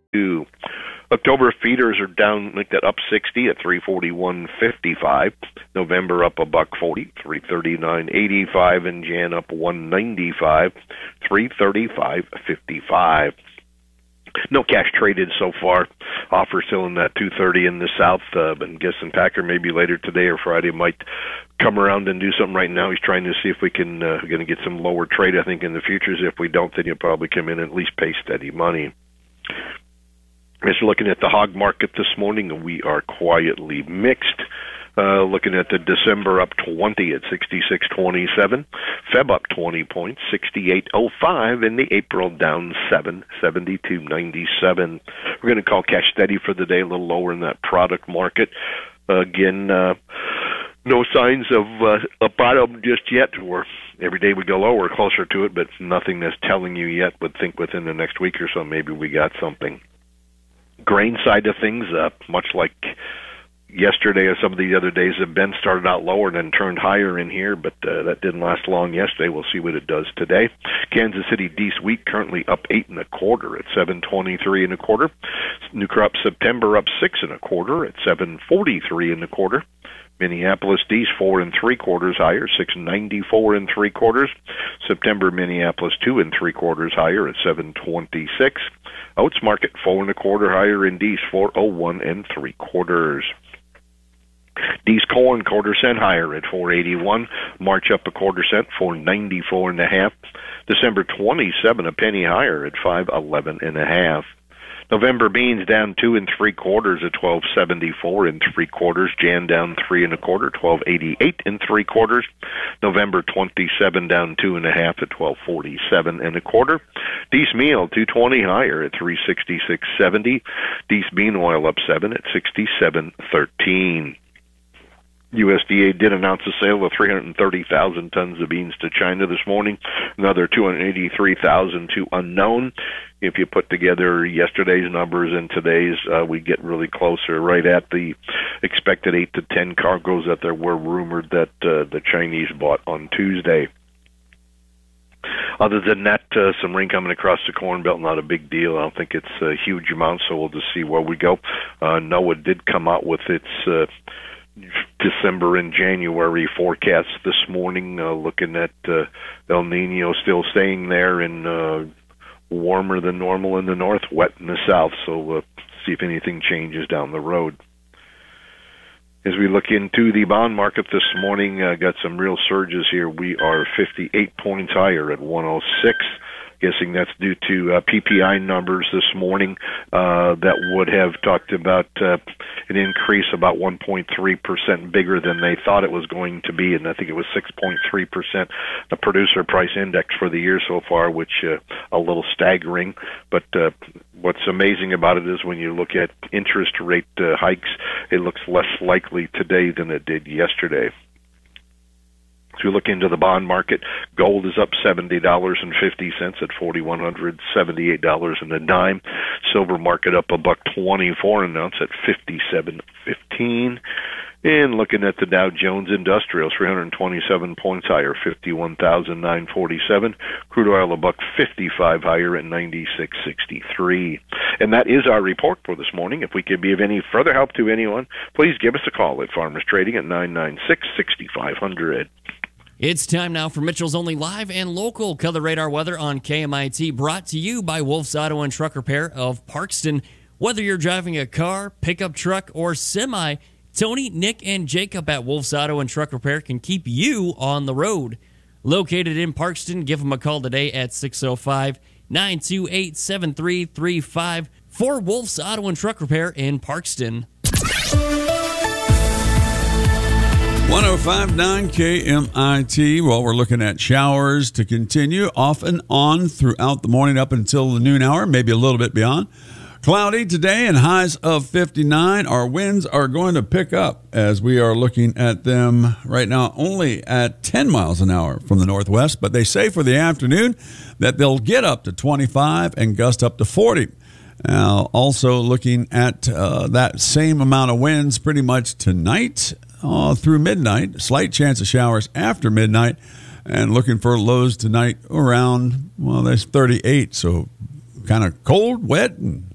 October feeders are down like that, up 60 at 341.55. November up $1.40, 339.85, and Jan up 195, 335.55. No cash traded so far. Offer still in that 230 in the south. I'm guessing Packer maybe later today or Friday might come around and do something. Right now he's trying to see if we can going to get some lower trade, I think, in the futures. If we don't, then he'll probably come in and at least pay steady money. As we're looking at the hog market this morning, we are quietly mixed. Looking at the December up 20 at 66.27, Feb up 20 points, 68.05, and the April down 7, 72.97. We're going to call cash steady for the day, a little lower in that product market. Again, no signs of a bottom just yet. Every day we go lower, closer to it, but nothing that's telling you yet. Would think within the next week or so maybe we got something. Grain side of things, much like yesterday or some of the other days have been, started out lower and then turned higher in here, but that didn't last long yesterday. We'll see what it does today. Kansas City Dees wheat currently up 8 1/4 at 7.23 1/4. New crop September up 6 1/4 at 7.43 1/4. Minneapolis Dees 4 3/4 higher, 6.94 3/4. September Minneapolis 2 3/4 higher at 7.26. Oats market 4 1/4 higher in Dees, 4.01 3/4. Dees corn 1/4 cent higher at 4.81. March up 1/4 cent, 4.94 1/2. December 27 a penny higher at 5.11 1/2. November beans down 2 3/4 at 12.74 3/4. Jan down 3 1/4, 12.88 3/4. November 27 down 2 1/2 at 12.47 1/4. Dees meal 2.20 higher at 366.70. Dees bean oil up 7 at 67.13. USDA did announce a sale of 330,000 tons of beans to China this morning, another 283,000 to unknown. If you put together yesterday's numbers and today's, we get really closer, right at the expected 8 to 10 cargoes that there were rumored that the Chinese bought on Tuesday. Other than that, some rain coming across the Corn Belt, not a big deal. I don't think it's a huge amount, so we'll just see where we go. NOAA did come out with its December and January forecasts this morning, looking at El Nino still staying there and warmer than normal in the north, wet in the south, so we'll see if anything changes down the road. As we look into the bond market this morning, got some real surges here. We are 58 points higher at 106. Guessing that's due to PPI numbers this morning that would have talked about an increase about 1.3% bigger than they thought it was going to be, and I think it was 6.3%. The producer price index for the year so far, which a little staggering. But what's amazing about it is when you look at interest rate hikes, it looks less likely today than it did yesterday. As we look into the bond market, gold is up $70.50 at $4,178 and a dime. Silver market up $1.24 an ounce at $57.15. And looking at the Dow Jones Industrial, 327 points higher, 51,947. Crude oil $1.55 higher at 96.63. And that is our report for this morning. If we could be of any further help to anyone, please give us a call at Farmers Trading at 996-6500. It's time now for Mitchell's Only live and local Color Radar weather on KMIT, brought to you by Wolf's Auto and Truck Repair of Parkston. Whether you're driving a car, pickup truck, or semi, Tony, Nick, and Jacob at Wolf's Auto and Truck Repair can keep you on the road. Located in Parkston, give them a call today at 605-928-7335 for Wolf's Auto and Truck Repair in Parkston. 105.9 KMIT. Well, we're looking at showers to continue off and on throughout the morning up until the noon hour, maybe a little bit beyond. Cloudy today and highs of 59. Our winds are going to pick up as we are looking at them right now only at 10 miles an hour from the northwest, but they say for the afternoon that they'll get up to 25 and gust up to 40. Now, also looking at that same amount of winds pretty much tonight through midnight. Slight chance of showers after midnight, and looking for lows tonight around, well, there's 38, so kind of cold, wet, and